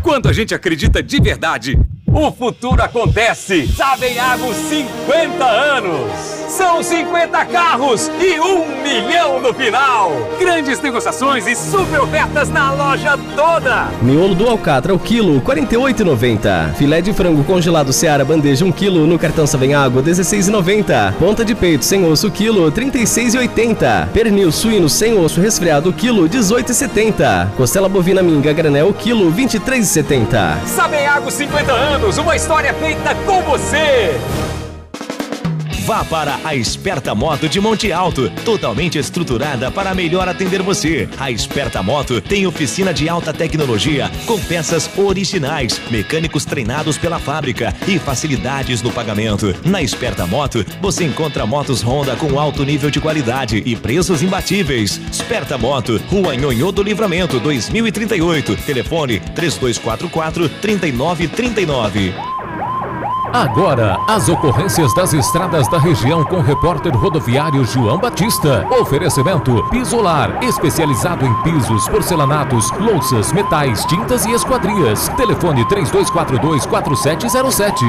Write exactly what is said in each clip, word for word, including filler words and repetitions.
Quando a gente acredita de verdade, o futuro acontece. Sabenhago cinquenta anos. São cinquenta carros e um milhão no final. Grandes negociações e super ofertas na loja toda. Miolo do alcatra ao quilo, quarenta e oito reais e noventa centavos. Filé de frango congelado Seara bandeja um quilo no cartão Sabenhago, dezesseis reais e noventa centavos. Ponta de peito sem osso quilo, trinta e seis reais e oitenta centavos. Pernil suíno sem osso resfriado quilo, dezoito reais e setenta centavos. Costela bovina minga granel quilo, vinte e três reais e setenta centavos. Sabenhago cinquenta anos, uma história feita com você. Vá para a Esperta Moto de Monte Alto, totalmente estruturada para melhor atender você. A Esperta Moto tem oficina de alta tecnologia com peças originais, mecânicos treinados pela fábrica e facilidades no pagamento. Na Esperta Moto, você encontra motos Honda com alto nível de qualidade e preços imbatíveis. Esperta Moto, Rua Nhonhô do Livramento, dois mil e trinta e oito. Telefone três dois quatro quatro, três nove três nove. Agora, as ocorrências das estradas da região com o repórter rodoviário João Batista. Oferecimento Pisolar, especializado em pisos, porcelanatos, louças, metais, tintas e esquadrias. Telefone três dois quatro dois, quatro sete zero sete.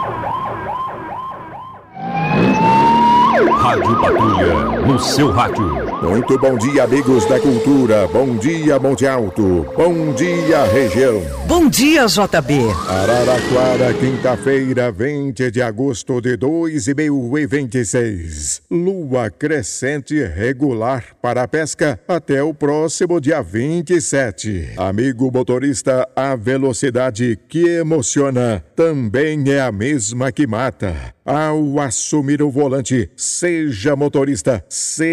Rádio Patrulha, no seu rádio. Muito bom dia, amigos da cultura. Bom dia, Monte Alto. Bom dia, região. Bom dia, J B. Araraquara, quinta-feira, vinte de agosto de dois mil e vinte e seis. Lua crescente regular para a pesca até o próximo dia vinte e sete. Amigo motorista, a velocidade que emociona também é a mesma que mata. Ao assumir o volante, seja motorista,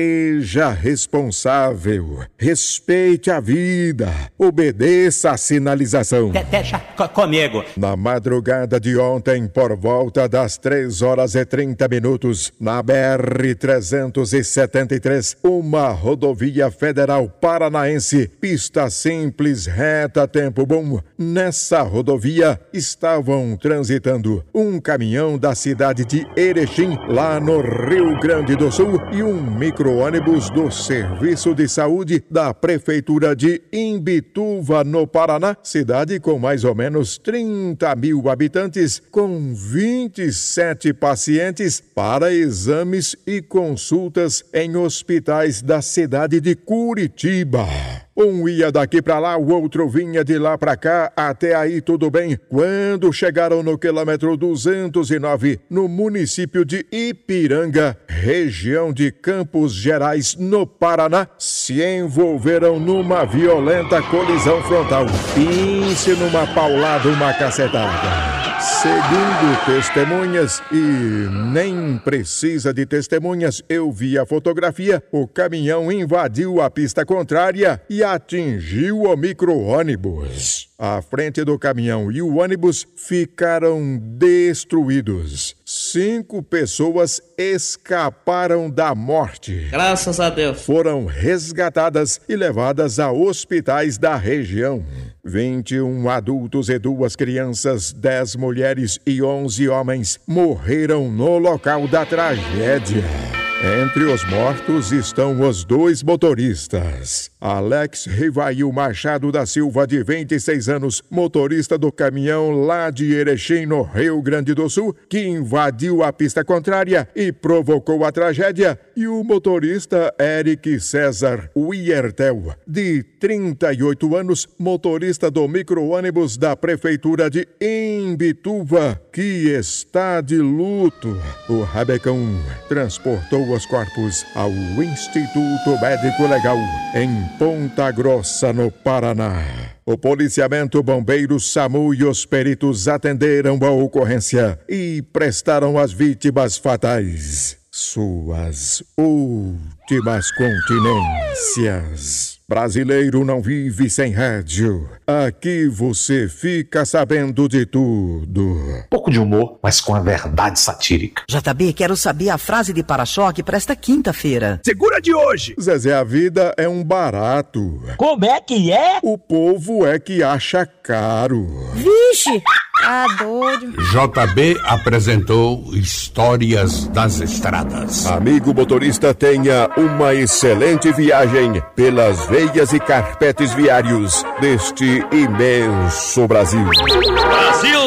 seja responsável, respeite a vida, obedeça a sinalização. De- deixa comigo. Na madrugada de ontem, por volta das três horas e trinta minutos, na B R trezentos e setenta e três, uma rodovia federal paranaense, pista simples, reta, tempo bom. Nessa rodovia estavam transitando um caminhão da cidade de Erechim, lá no Rio Grande do Sul, e um micro-ônibus do Serviço de Saúde da Prefeitura de Imbituva, no Paraná, cidade com mais ou menos trinta mil habitantes, com vinte e sete pacientes para exames e consultas em hospitais da cidade de Curitiba. Um ia daqui pra lá, o outro vinha de lá pra cá, até aí tudo bem. Quando chegaram no quilômetro duzentos e nove, no município de Ipiranga, região de Campos Gerais, no Paraná, se envolveram numa violenta colisão frontal. Pense numa paulada, uma cacetada. Segundo testemunhas, e nem precisa de testemunhas, eu vi a fotografia, o caminhão invadiu a pista contrária e atingiu o micro-ônibus. A frente do caminhão e o ônibus ficaram destruídos. Cinco pessoas escaparam da morte. Graças a Deus. Foram resgatadas e levadas a hospitais da região. vinte e um adultos e duas crianças, dez mulheres e onze homens morreram no local da tragédia. Entre os mortos estão os dois motoristas. Alex Rivail Machado da Silva, de vinte e seis anos, motorista do caminhão lá de Erechim, no Rio Grande do Sul, que invadiu a pista contrária e provocou a tragédia, e o motorista Eric César Wiertel, de trinta e oito anos, motorista do micro-ônibus da Prefeitura de Imbituva, que está de luto. O Rabecão transportou os corpos ao Instituto Médico Legal em Ponta Grossa, no Paraná. O policiamento, bombeiros, SAMU e os peritos atenderam a ocorrência e prestaram às vítimas fatais suas últimas continências. Brasileiro não vive sem rádio. Aqui você fica sabendo de tudo. Pouco de humor, mas com a verdade satírica. J B, quero saber a frase de para-choque para esta quinta-feira. Segura de hoje! Zezé, a vida é um barato. Como é que é? O povo é que acha caro. Vixe! Ah, doido. J B apresentou Histórias das Estradas. Amigo motorista, tenha uma excelente viagem pelas veias e carpetes viários deste imenso Brasil. Brasil!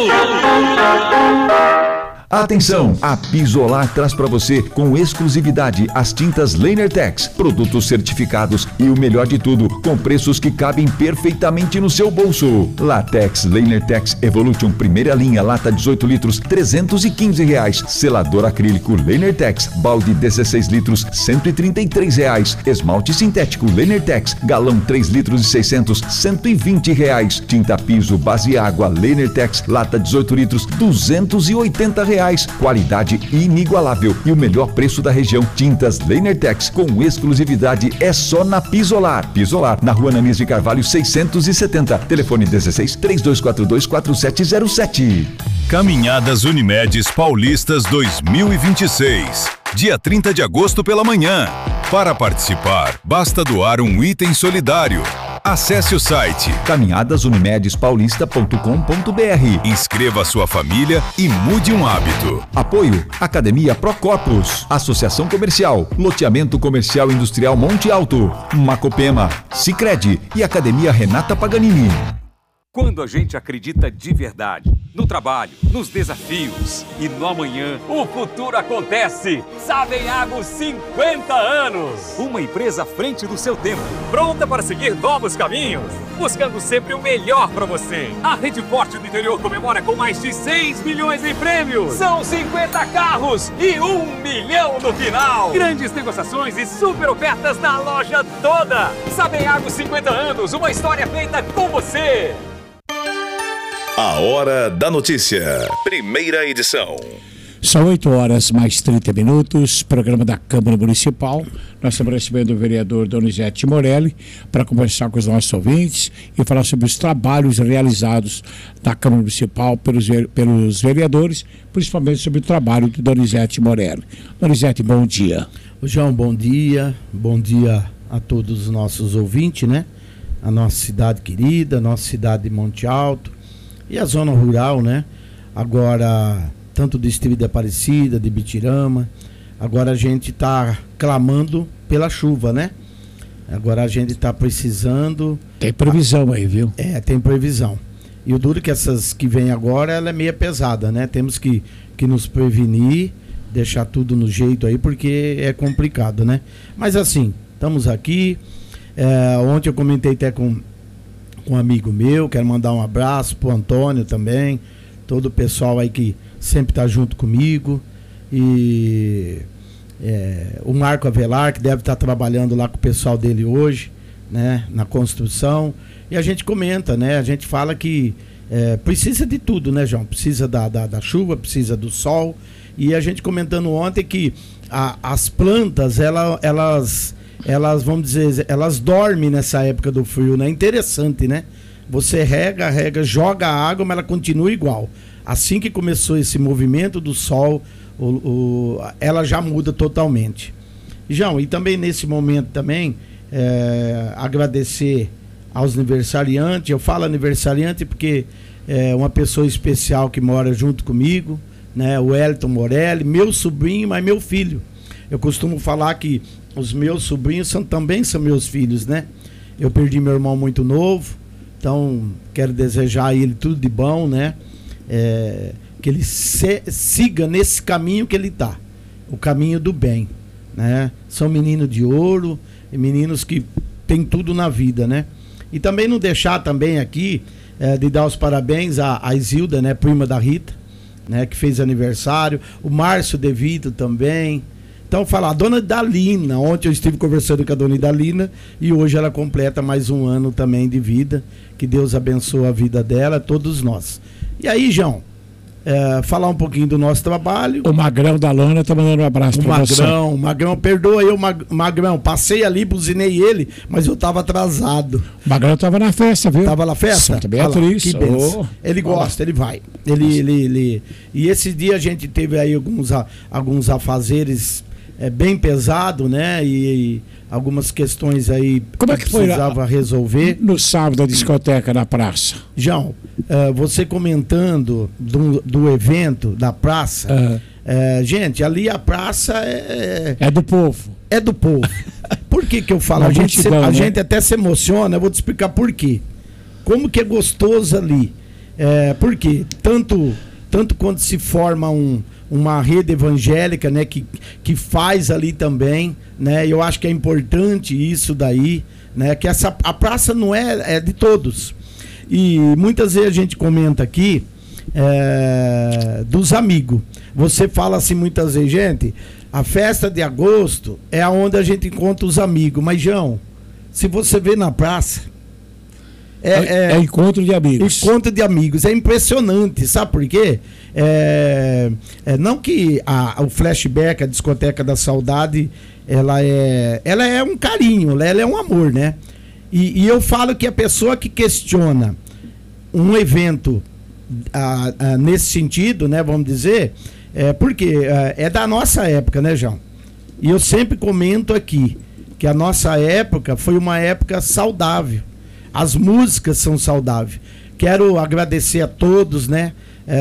Atenção, a Pisolar traz para você com exclusividade as tintas LanerTex, produtos certificados e o melhor de tudo, com preços que cabem perfeitamente no seu bolso. Latex LanerTex Evolution primeira linha, lata dezoito litros, trezentos e quinze reais. Selador acrílico LanerTex, balde dezesseis litros, cento e trinta e três reais. Esmalte sintético LanerTex, galão três litros e seiscentos, cento e vinte reais. Tinta piso base água LanerTex, lata dezoito litros, duzentos e oitenta reais. Qualidade inigualável e o melhor preço da região. Tintas LanerTex com exclusividade é só na Pisolar. Pisolar, na rua Ananias de Carvalho seiscentos e setenta. Telefone dezesseis, três dois quatro dois, quatro sete zero sete. Caminhadas Unimedes Paulistas dois mil e vinte e seis. Dia trinta de agosto pela manhã. Para participar, basta doar um item solidário. Acesse o site caminhadas unimedes paulista ponto com ponto b r. Inscreva sua família e mude um hábito. Apoio Academia Procorpus, Associação Comercial, Loteamento Comercial Industrial Monte Alto, Macopema, Sicredi e Academia Renata Paganini. Quando a gente acredita de verdade no trabalho, nos desafios e no amanhã, o futuro acontece. Savenhago cinquenta anos. Uma empresa à frente do seu tempo, pronta para seguir novos caminhos, buscando sempre o melhor para você. A Rede Forte do Interior comemora com mais de seis milhões em prêmios. São cinquenta carros e um milhão no final. Grandes negociações e super ofertas na loja toda. Savenhago cinquenta anos, uma história feita com você. A Hora da Notícia, primeira edição. São oito horas mais trinta minutos, programa da Câmara Municipal. Nós estamos recebendo o vereador Donizete Morelli para conversar com os nossos ouvintes e falar sobre os trabalhos realizados da Câmara Municipal pelos, pelos vereadores, principalmente sobre o trabalho do Donizete Morelli. Donizete, bom dia. João, bom dia. Bom dia a todos os nossos ouvintes, né? A nossa cidade querida, a nossa cidade de Monte Alto e a zona rural, né? Agora, tanto do distrito de Aparecida, de Bitirama, agora a gente está clamando pela chuva, né? Agora a gente está precisando... Tem previsão aí, viu? É, tem previsão. E o duro é que essas que vêm agora, ela é meio pesada, né? Temos que, que nos prevenir, deixar tudo no jeito aí, porque é complicado, né? Mas assim, estamos aqui. É, ontem eu comentei até com, com um amigo meu, quero mandar um abraço pro Antônio também, todo o pessoal aí que sempre tá junto comigo, e é, o Marco Avelar, que deve estar tá trabalhando lá com o pessoal dele hoje, né, na construção, e a gente comenta, né, a gente fala que é, precisa de tudo, né, João, precisa da, da, da chuva, precisa do sol, e a gente comentando ontem que a, as plantas, ela, elas... elas, vamos dizer, elas dormem nessa época do frio, né? Interessante, né? Você rega, rega, joga a água, mas ela continua igual. Assim que começou esse movimento do sol, o, o, ela já muda totalmente. João, e também nesse momento também, é, agradecer aos aniversariantes. Eu falo aniversariante porque é uma pessoa especial que mora junto comigo, né? O Elton Morelli, meu sobrinho, mas meu filho. Eu costumo falar que os meus sobrinhos são, também são meus filhos, né? Eu perdi meu irmão muito novo, então quero desejar a ele tudo de bom, né? É, que ele se, siga nesse caminho que ele está, o caminho do bem, né? São meninos de ouro, e meninos que têm tudo na vida, né? E também não deixar também aqui é, de dar os parabéns à, à Isilda, né? Prima da Rita, né? Que fez aniversário, o Márcio De Vito também. Então, falar, a dona Dalina, ontem eu estive conversando com a dona Dalina e hoje ela completa mais um ano também de vida. Que Deus abençoe a vida dela, todos nós. E aí, João, é, falar um pouquinho do nosso trabalho. O Magrão da Lona está mandando um abraço para você. Magrão, Magrão, perdoa eu, Magrão, passei ali, buzinei ele, mas eu estava atrasado. O Magrão estava na festa, viu? Estava na festa? Santa Beatriz. Que benção. Oh. Ele gosta, ele vai. Ele, ele, ele... E esse dia a gente teve aí alguns, alguns afazeres... é, bem pesado, né? E, e algumas questões aí Como é que foi precisava resolver. No sábado, a discoteca na praça? João, uh, você comentando do, do evento da praça, Uhum. uh, gente, ali a praça é... É do povo. É do povo. Por que que eu falo? Uma A, gente, se, multidão, a né? gente até se emociona, eu vou te explicar por quê. Como que é gostoso ali. É, por quê? Tanto, tanto quando se forma um, uma rede evangélica, né, que, que faz ali também, né, eu acho que é importante isso daí, né, que essa, a praça não é, é de todos. E muitas vezes a gente comenta aqui é, dos amigos. Você fala assim muitas vezes, gente, a festa de agosto é onde a gente encontra os amigos. Mas, João, se você vê na praça, É, é, é encontro de amigos. Encontro de amigos. É impressionante, sabe por quê? É, é, não que a, o flashback, a discoteca da saudade, ela é, ela é um carinho, ela é um amor, né? E, e eu falo que a pessoa que questiona um evento a, a, nesse sentido, né, vamos dizer, é porque é, é da nossa época, né, João? E eu sempre comento aqui que a nossa época foi uma época saudável. As músicas são saudáveis. Quero agradecer a todos, né?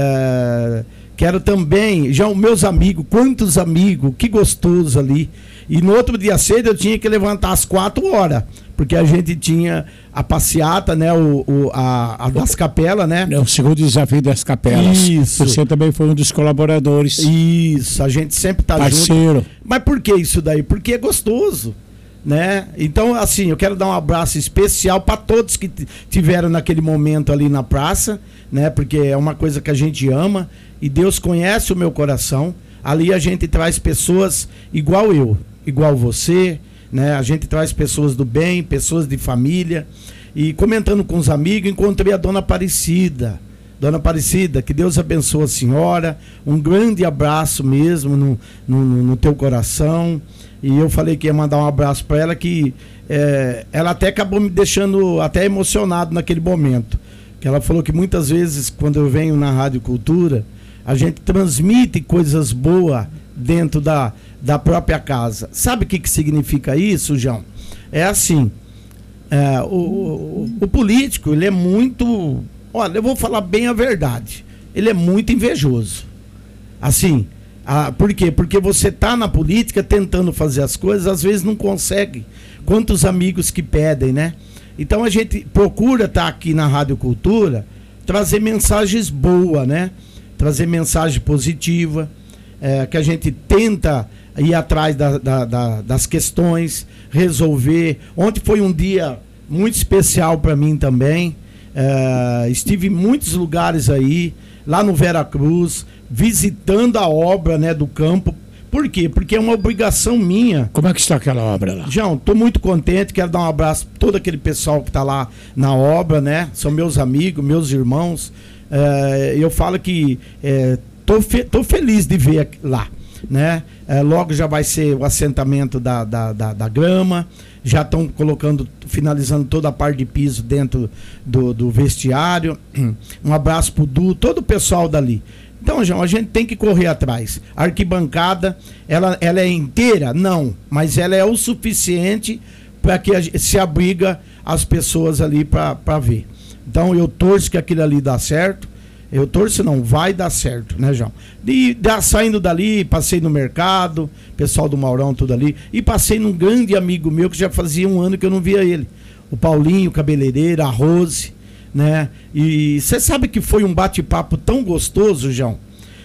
É, quero também, já os meus amigos, quantos amigos, que gostoso ali. E no outro dia cedo eu tinha que levantar às quatro horas, porque a gente tinha a passeata, né? O, o, a, a das capelas, né? É o segundo desafio das capelas. Isso. Você também foi um dos colaboradores. Isso, a gente sempre tá Parceiro. junto. Mas por que isso daí? Porque é gostoso. Né? Então, assim, eu quero dar um abraço especial para todos que tiveram naquele momento ali na praça, né? Porque é uma coisa que a gente ama e Deus conhece o meu coração. Ali a gente traz pessoas igual eu, igual você, né? A gente traz pessoas do bem, pessoas de família. E comentando com os amigos, encontrei a Dona Aparecida. Dona Aparecida, que Deus abençoe a senhora. Um grande abraço mesmo no, no, no teu coração. E eu falei que ia mandar um abraço para ela, que é, ela até acabou me deixando até emocionado naquele momento. Que ela falou que muitas vezes, quando eu venho na Rádio Cultura, a gente transmite coisas boas dentro da, da própria casa. Sabe o que, que significa isso, João? É assim, é, o, o, o político, ele é muito... Olha, eu vou falar bem a verdade. Ele é muito invejoso. Assim... Ah, por quê? Porque você está na política tentando fazer as coisas, às vezes não consegue. Quantos amigos que pedem, né? Então a gente procura estar tá aqui na Rádio Cultura, trazer mensagens boas, né? Trazer mensagem positiva, é, que a gente tenta ir atrás da, da, da, das questões, resolver. Ontem foi um dia muito especial para mim também. É, estive em muitos lugares aí, lá no Vera Cruz, visitando a obra, né, do campo. Por quê? Porque é uma obrigação minha. Como é que está aquela obra lá? João, estou muito contente, quero dar um abraço para todo aquele pessoal que está lá na obra, né? São meus amigos, meus irmãos. É, eu falo que estou é, fe tô feliz de ver lá, né? É, logo já vai ser o assentamento da, da, da, da grama. Já estão colocando, finalizando toda a parte de piso dentro do, do vestiário. Um abraço pro Du, todo o pessoal dali. Então, João, a gente tem que correr atrás. A arquibancada, ela, ela é inteira? Não, mas ela é o suficiente para que a, se abriga as pessoas ali para ver. Então, eu torço que aquilo ali dá certo. Eu torço não, vai dar certo, né, João? E da, saindo dali, passei no mercado, pessoal do Maurão, tudo ali, e passei num grande amigo meu que já fazia um ano que eu não via ele. O Paulinho, cabeleireiro, a Rose, né? E você sabe que foi um bate-papo tão gostoso, João?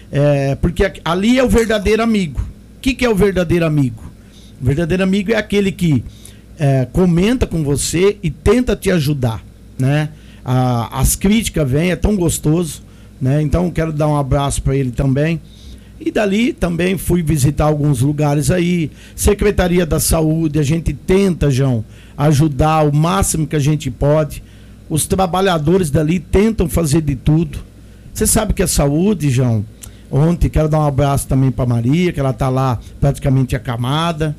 É, porque ali é o verdadeiro amigo. O que, que é o verdadeiro amigo? O verdadeiro amigo é aquele que é, comenta com você e tenta te ajudar, né? A, as críticas vêm, é tão gostoso. Né? Então quero dar um abraço para ele também. E dali também fui visitar alguns lugares aí, Secretaria da Saúde, a gente tenta, João, ajudar o máximo que a gente pode. Os trabalhadores dali tentam fazer de tudo. Você sabe que a saúde, João, ontem quero dar um abraço também para Maria, que ela está lá praticamente acamada.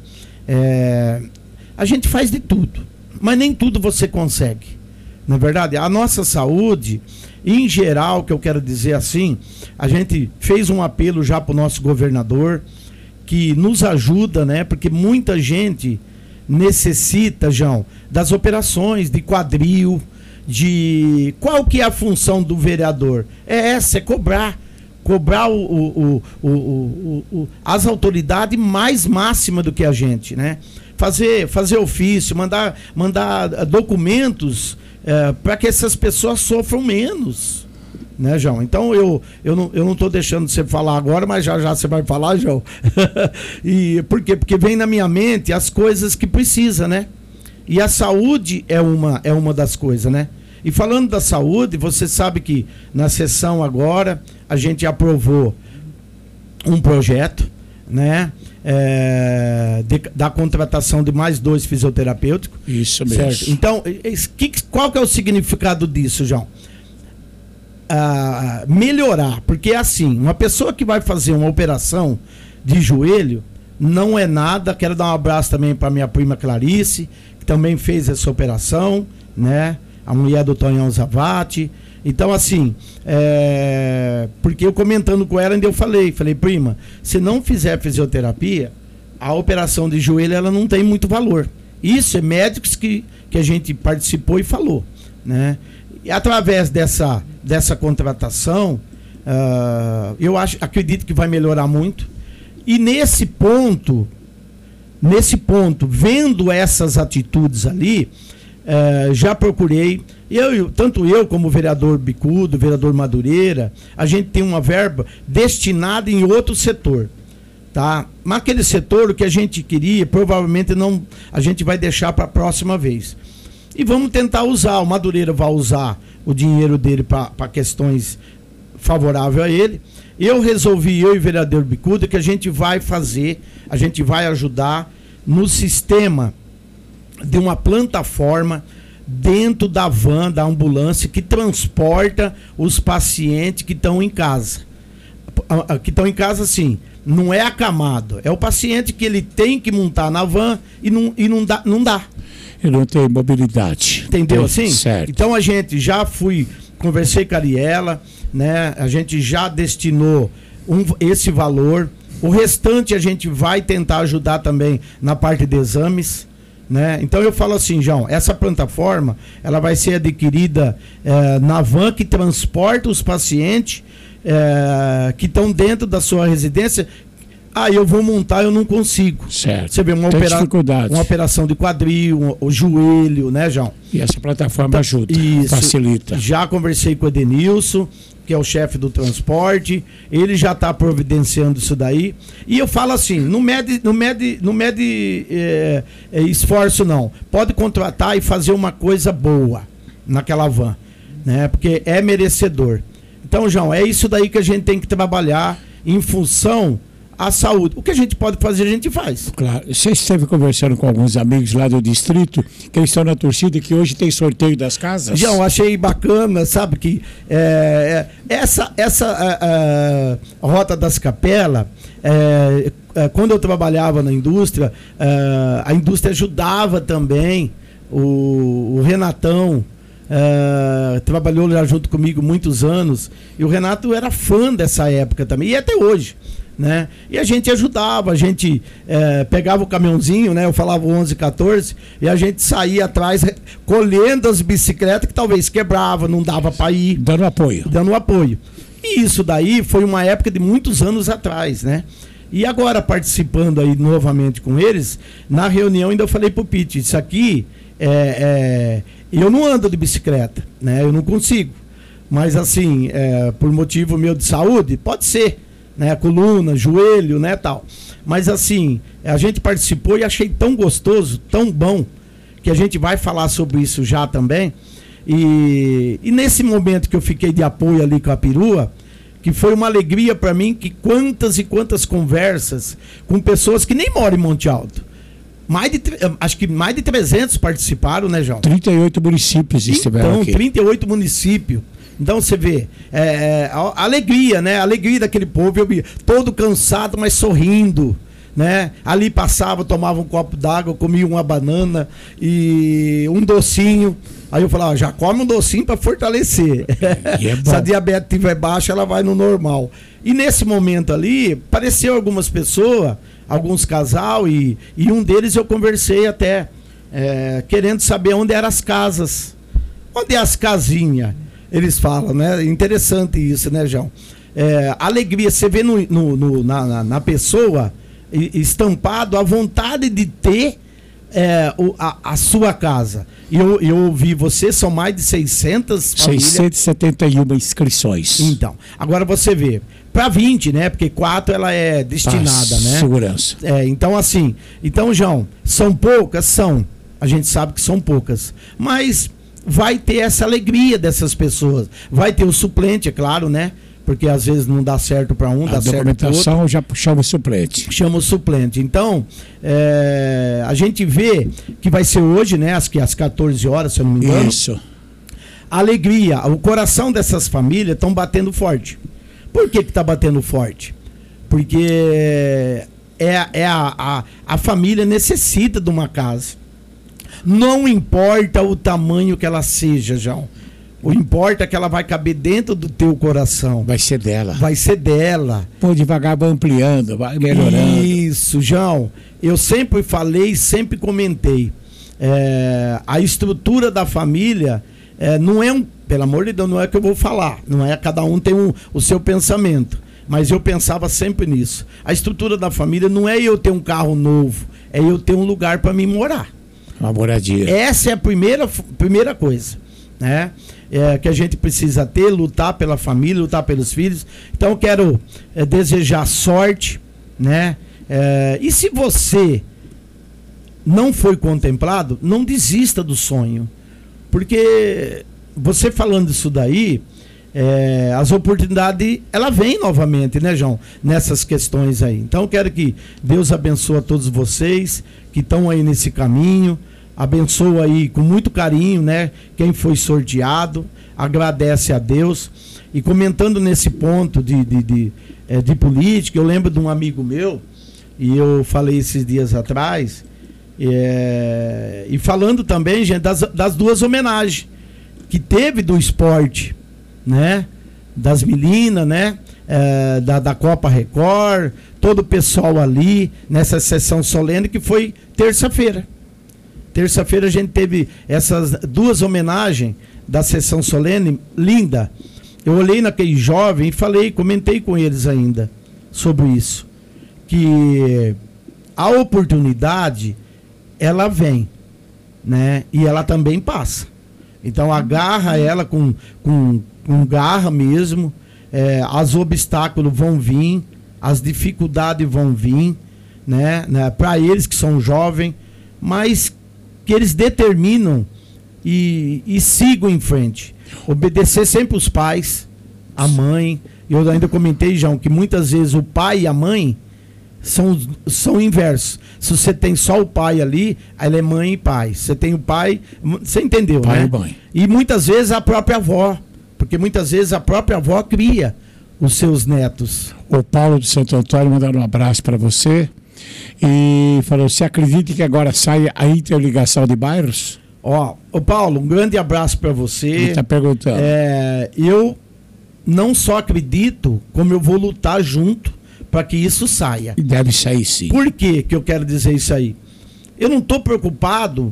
É, a gente faz de tudo, mas nem tudo você consegue. Na verdade, a nossa saúde, em geral, que eu quero dizer assim, a gente fez um apelo já para o nosso governador, que nos ajuda, né? Porque muita gente necessita, João, das operações de quadril, de... Qual que é a função do vereador? É essa, é cobrar. Cobrar o, o, o, o, o, as autoridades mais máximas do que a gente, né? Fazer, fazer ofício, mandar, mandar documentos é, para que essas pessoas sofram menos, né, João? Então eu, eu não eu não estou deixando você falar agora, mas já já você vai falar, João. E por quê? Porque vem na minha mente as coisas que precisa, né? E a saúde é uma, é uma das coisas, né? E falando da saúde, você sabe que na sessão agora a gente aprovou um projeto, né? É, de, da contratação de mais dois fisioterapêuticos. Isso mesmo. Certo? Então, que, qual que é o significado disso, João? Ah, melhorar, porque é assim, uma pessoa que vai fazer uma operação de joelho não é nada. Quero dar um abraço também para minha prima Clarice, que também fez essa operação, né? A mulher do Tonhão Zavati. Então, assim, é... porque eu comentando com ela, ainda eu falei, falei, prima, se não fizer fisioterapia, a operação de joelho, ela não tem muito valor. Isso é médicos que, que a gente participou e falou, né? E através dessa, dessa contratação, uh, eu acho, acredito que vai melhorar muito. E nesse ponto, nesse ponto, vendo essas atitudes ali, Uh, já procurei, eu, tanto eu como o vereador Bicudo, o vereador Madureira, a gente tem uma verba destinada em outro setor, tá? Mas aquele setor, o que a gente queria, provavelmente não, a gente vai deixar para a próxima vez. E vamos tentar usar, o Madureira vai usar o dinheiro dele para questões favoráveis a ele. Eu resolvi, eu e o vereador Bicudo, que a gente vai fazer, a gente vai ajudar no sistema de uma plataforma dentro da van, da ambulância, que transporta os pacientes que estão em casa. Que estão em casa, assim, não é acamado. É o paciente que ele tem que montar na van e não, e não dá. Não dá. Ele não tem mobilidade. Entendeu tem, assim? Certo. Então a gente já fui, conversei com a Ariela, né? A gente já destinou um, esse valor. O restante a gente vai tentar ajudar também na parte de exames. Né? Então eu falo assim, João, essa plataforma ela vai ser adquirida eh, na van que transporta os pacientes eh, que estão dentro da sua residência. Ah, eu vou montar, eu não consigo. Certo. Você vê uma, opera uma operação de quadril, um, o joelho, né, João? E essa plataforma então, ajuda, isso, facilita. Já conversei com o Edenilson, que é o chefe do transporte, ele já está providenciando isso daí. E eu falo assim, não mede, não mede, não mede é, é, esforço não. Pode contratar e fazer uma coisa boa naquela van, né? Porque é merecedor. Então, João, é isso daí que a gente tem que trabalhar em função à saúde. O que a gente pode fazer, a gente faz. Claro. Você esteve conversando com alguns amigos lá do distrito, que eles estão na torcida, que hoje tem sorteio das casas? João, achei bacana, sabe, que é, essa, essa a, a Rota das Capelas, é, é, quando eu trabalhava na indústria, é, a indústria ajudava também, o, o Renatão, é, trabalhou lá junto comigo muitos anos, e o Renato era fã dessa época também, e até hoje. Né? E a gente ajudava, a gente é, pegava o caminhãozinho, né? Eu falava onze, quatorze, e a gente saía atrás colhendo as bicicletas que talvez quebrava, não dava para ir. Dando apoio. Dando apoio. E isso daí foi uma época de muitos anos atrás, né? E agora, participando aí novamente com eles, na reunião ainda eu falei pro Pete, isso aqui, é, é, eu não ando de bicicleta, né? Eu não consigo. Mas assim, é, por motivo meu de saúde, pode ser. Né, coluna, joelho, né, tal. Mas assim, a gente participou e achei tão gostoso, tão bom, que a gente vai falar sobre isso já também. E, e nesse momento que eu fiquei de apoio ali com a perua, que foi uma alegria para mim, que quantas e quantas conversas com pessoas que nem moram em Monte Alto. Mais de, acho que mais de trezentos participaram, né, João? trinta e oito municípios estiveram então, aqui. trinta e oito municípios. Então você vê, é, a, a alegria, né? A alegria daquele povo, eu vi todo cansado, mas sorrindo, né? Ali passava, tomava um copo d'água, comia uma banana e um docinho. Aí eu falava, já come um docinho para fortalecer. É, é se a diabetes estiver baixa, ela vai no normal. E nesse momento ali, apareceu algumas pessoas, alguns casal e, e um deles eu conversei até, é, querendo saber onde eram as casas. Onde é as casinhas? Eles falam, né? Interessante isso, né, João? É, alegria, você vê no, no, no, na, na pessoa estampado a vontade de ter é, o, a, a sua casa. E eu, eu ouvi você, são mais de seiscentas famílias. seiscentas e setenta e uma inscrições. Então, agora você vê, para vinte, né? Porque quatro ela é destinada, ah, né? Segurança. É, então assim, então, João, são poucas? São. A gente sabe que são poucas. Mas vai ter essa alegria dessas pessoas. Vai ter o suplente, é claro, né? Porque às vezes não dá certo para um, a dá certo para outro. A documentação já chama o suplente. Chama o suplente. Então, é, a gente vê que vai ser hoje, né? Às, às quatorze horas, se eu não me engano. Isso. A alegria, o coração dessas famílias estão batendo forte. Por que que tá batendo forte? Porque é, é a, a, a família necessita de uma casa. Não importa o tamanho que ela seja, João. O importa é que ela vai caber dentro do teu coração. Vai ser dela. Vai ser dela. Pô, devagar vai ampliando, vai melhorando. Isso, João. Eu sempre falei, sempre comentei. É, a estrutura da família é, não é um... Pelo amor de Deus, não é que eu vou falar. Não é, cada um tem um, o seu pensamento. Mas eu pensava sempre nisso. A estrutura da família não é eu ter um carro novo. É eu ter um lugar para mim morar. Uma moradia. Essa é a primeira, primeira coisa, né? É, que a gente precisa ter, lutar pela família, lutar pelos filhos. Então eu quero é, desejar sorte, né? É, e se você não foi contemplado, não desista do sonho. Porque você falando isso daí, é, as oportunidades, ela vem novamente, né, João? Nessas questões aí. Então eu quero que Deus abençoe a todos vocês que estão aí nesse caminho. Abençoa aí com muito carinho, né? Quem foi sorteado, agradece a Deus. E comentando nesse ponto de, de, de, é, de política, eu lembro de um amigo meu, e eu falei esses dias atrás, é, e falando também, gente, das, das duas homenagens que teve do esporte, né? Das meninas, né? É, da, da Copa Record, todo o pessoal ali, nessa sessão solene que foi terça-feira. Terça-feira a gente teve essas duas homenagens da sessão solene, linda. Eu olhei naquele jovem e falei, comentei com eles ainda sobre isso. Que a oportunidade, ela vem, né? E ela também passa. Então agarra ela com, com, com garra mesmo. É, os obstáculos vão vir, as dificuldades vão vir, né? né? Para eles que são jovens, mas que eles determinam e, e sigam em frente. Obedecer sempre os pais, a mãe. Eu ainda comentei, João, que muitas vezes o pai e a mãe são, são inversos. Se você tem só o pai ali, ela é mãe e pai. Você tem o pai, você entendeu, pai, né? E mãe. E muitas vezes a própria avó, porque muitas vezes a própria avó cria os seus netos. O Paulo de Santo Antônio mandando um abraço para você. E falou, você acredita que agora sai a interligação de bairros? Ó, ô Paulo, um grande abraço para você. Ele tá perguntando. É, eu não só acredito, como eu vou lutar junto para que isso saia. E deve sair sim. Por que que eu quero dizer isso aí? Eu não estou preocupado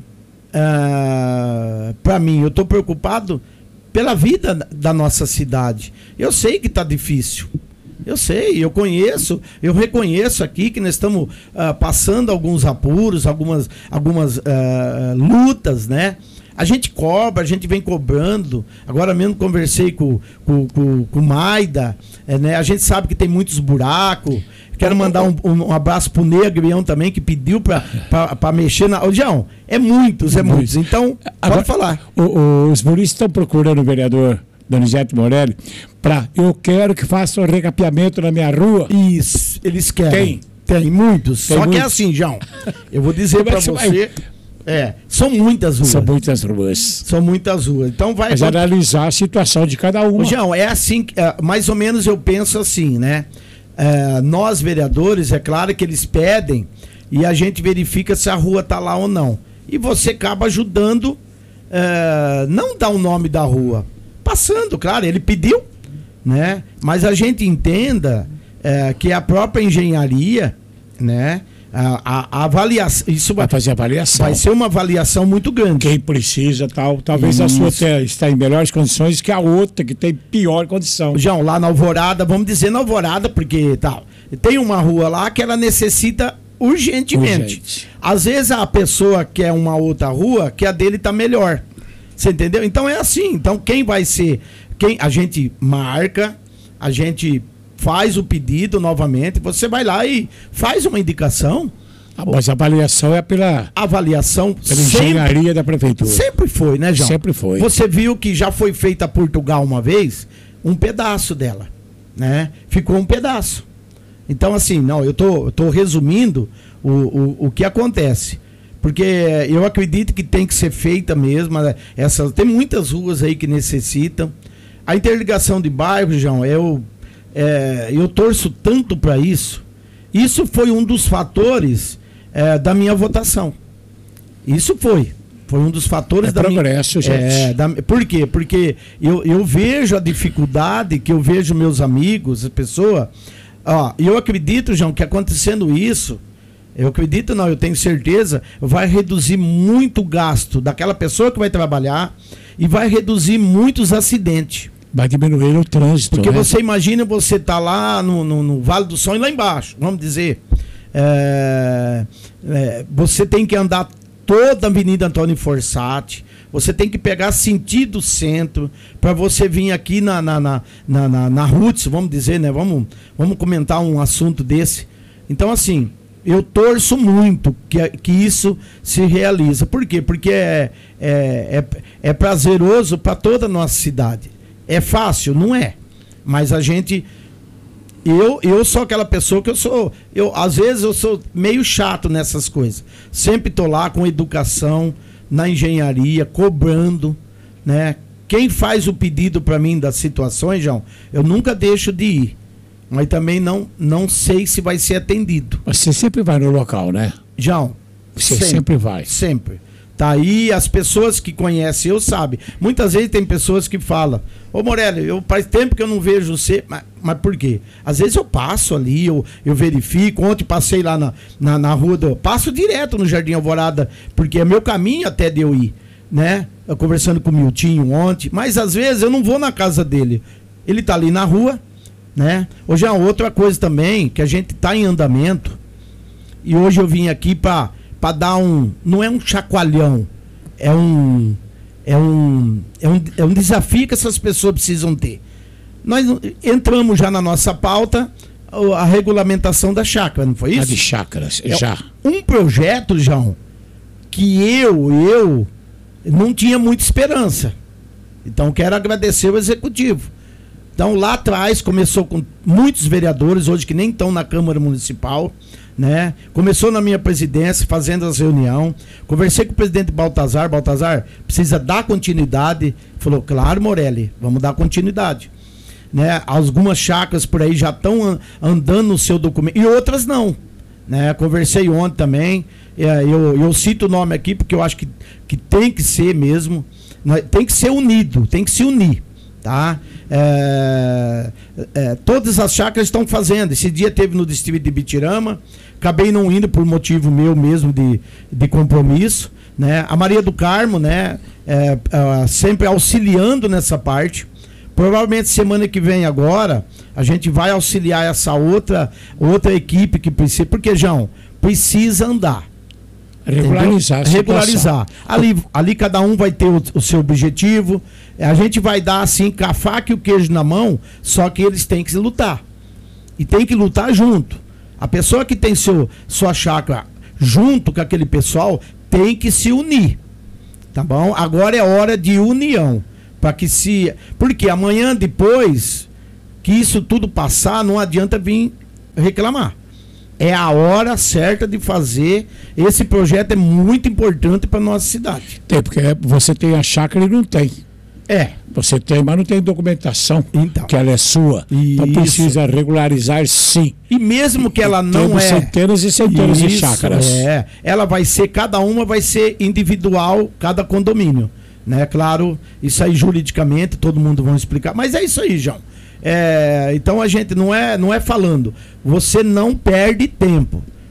uh, para mim, eu estou preocupado pela vida da nossa cidade. Eu sei que está difícil. Eu sei, eu conheço, eu reconheço aqui que nós estamos uh, passando alguns apuros, algumas, algumas uh, lutas, né? A gente cobra, a gente vem cobrando. Agora mesmo conversei com, com, com, com o Maida, é, né? A gente sabe que tem muitos buracos. Quero mandar um, um abraço pro Negrião também, que pediu para mexer na... Ô, João, é muitos, é muitos. Então, agora, pode falar. O, o, os munícipes estão procurando o vereador Donizete Morelli para eu quero que faça o um recapeamento na minha rua. Isso, eles querem. Tem? Tem muitos. Tem Só muitos. que é assim, João. Eu vou dizer para você. Vai... É, são muitas ruas. São muitas ruas. São muitas ruas. Então vai. Mas analisar a situação de cada uma. Ô, João, é assim, é, mais ou menos eu penso assim, né? É, nós, vereadores, é claro que eles pedem e a gente verifica se a rua tá lá ou não. E você acaba ajudando, é, não dá o nome da rua. Passando, claro, ele pediu, né? Mas a gente entenda é, que a própria engenharia, né? A, a, a avaliação, isso vai, vai fazer avaliação. Vai ser uma avaliação muito grande. Quem precisa, tal, talvez isso. A sua te, está em melhores condições que a outra que tem pior condição. João, lá na Alvorada, vamos dizer na Alvorada, porque tá, tem uma rua lá que ela necessita urgentemente. Urgente. Às vezes a pessoa quer uma outra rua que a dele tá melhor. Você entendeu? Então é assim. Então quem vai ser, quem a gente marca, a gente faz o pedido novamente, você vai lá e faz uma indicação. Ah, mas a avaliação é pela avaliação pela engenharia sempre, da prefeitura. Sempre foi, né, João? Sempre foi. Você viu que já foi feita a Portugal uma vez, um pedaço dela, né? Ficou um pedaço. Então, assim, não, eu tô, eu tô resumindo o, o, o que acontece. Porque eu acredito que tem que ser feita mesmo. Essa, tem muitas ruas aí que necessitam. A interligação de bairros, João, eu É, eu torço tanto para isso. Isso foi um dos fatores é, da minha votação. Isso foi. Foi um dos fatores é da progresso, minha... gente. É, da, por quê? Porque eu, eu vejo a dificuldade que eu vejo meus amigos, a pessoa. Ó, eu acredito, João, que acontecendo isso, eu acredito não, eu tenho certeza, vai reduzir muito o gasto daquela pessoa que vai trabalhar e vai reduzir muitos acidentes. Vai diminuir o trânsito. Porque né? você imagina você tá lá no, no, no Vale do Sol e lá embaixo, vamos dizer. É, é, você tem que andar toda a Avenida Antônio Fossati. Você tem que pegar sentido centro para você vir aqui na, na, na, na, na, na Roots, vamos dizer, né? Vamos, vamos comentar um assunto desse. Então, assim, eu torço muito que, que isso se realiza. Por quê? Porque é, é, é, é prazeroso para toda a nossa cidade. É fácil? Não é. Mas a gente... Eu, eu sou aquela pessoa que eu sou... Eu, às vezes eu sou meio chato nessas coisas. Sempre tô lá com educação, na engenharia, cobrando, né? Quem faz o pedido para mim das situações, João, eu nunca deixo de ir. Mas também não, não sei se vai ser atendido. Você sempre vai no local, né? João, você sempre, sempre vai. Sempre. Tá aí, as pessoas que conhecem, eu sabem. Muitas vezes tem pessoas que falam, ô Morelli, eu faz tempo que eu não vejo você, mas, mas por quê? Às vezes eu passo ali, eu, eu verifico, ontem passei lá na, na, na rua, do, passo direto no Jardim Alvorada, porque é meu caminho até de eu ir, né? Eu conversando com o Miltinho ontem, mas às vezes eu não vou na casa dele, ele tá ali na rua, né? Hoje é outra coisa também, que a gente tá em andamento, e hoje eu vim aqui para para dar um, não é um chacoalhão, é um, é um, é um, é um desafio que essas pessoas precisam ter. Nós entramos já na nossa pauta a regulamentação da chácara, não foi isso? A de chácaras, é já. Um projeto, João, que eu, eu não tinha muita esperança. Então quero agradecer o executivo. Então lá atrás começou com muitos vereadores, hoje que nem estão na Câmara Municipal, né? Começou na minha presidência, fazendo as reuniões. Conversei com o presidente Baltazar. Baltazar, precisa dar continuidade. Falou, claro, Morelli, vamos dar continuidade. Né? Algumas chácaras por aí já estão andando no seu documento e outras não. Né? Conversei ontem também. Eu, eu cito o nome aqui porque eu acho que, que tem que ser mesmo. Tem que ser unido, tem que se unir. Tá? É, é, todas as chácaras estão fazendo. Esse dia teve no distrito de Bitirama. Acabei não indo por motivo meu mesmo de, de compromisso, né? A Maria do Carmo, né? É, é, sempre auxiliando nessa parte. Provavelmente semana que vem agora a gente vai auxiliar essa outra outra equipe que precisa, porque João precisa andar. Regularizar. Regularizar. Ali, ali cada um vai ter o, o seu objetivo. A gente vai dar assim, com a faca e o queijo na mão, só que eles têm que lutar. E tem que lutar junto. A pessoa que tem seu, sua chácara junto com aquele pessoal tem que se unir. Tá bom? Agora é hora de união. Para que se. Porque amanhã, depois que isso tudo passar, não adianta vir reclamar. É a hora certa de fazer. Esse projeto é muito importante para nossa cidade. Tem, porque você tem a chácara e não tem. É. Você tem, mas não tem documentação então, que ela é sua. Então precisa regularizar sim. E mesmo que ela não Temos é... centenas e centenas isso, de chácaras. É. Ela vai ser, cada uma vai ser individual, cada condomínio. Né? Claro, isso aí juridicamente, todo mundo vai explicar. Mas é isso aí, João. É, então a gente não é, não é falando. Você não perde tempo.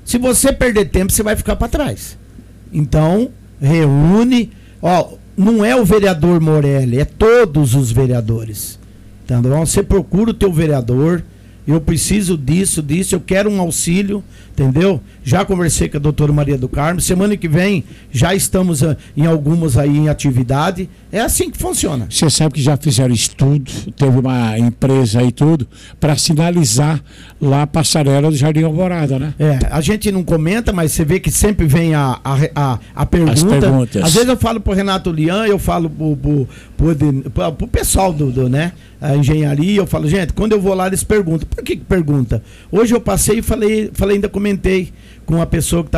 Se você perder tempo, você vai ficar para trás. Então, reúne. Ó, não é o vereador Morelli, é todos os vereadores. Então, você procura o teu vereador. Eu preciso disso, disso, eu quero um auxílio, entendeu? Já conversei com a doutora Maria do Carmo, semana que vem já estamos a, em algumas aí em atividade. É assim que funciona. Você sabe que já fizeram estudo, teve uma empresa aí tudo, para sinalizar lá a passarela do Jardim Alvorada, né? É, a gente não comenta, mas você vê que sempre vem a, a, a, a pergunta. As perguntas. Às vezes eu falo pro Renato Lian, eu falo pro, pro, pro, pro, pro pessoal do, do, né, a engenharia, eu falo, gente, quando eu vou lá eles perguntam. Por que que pergunta? Hoje eu passei e falei, falei, ainda comentei com uma pessoa que tá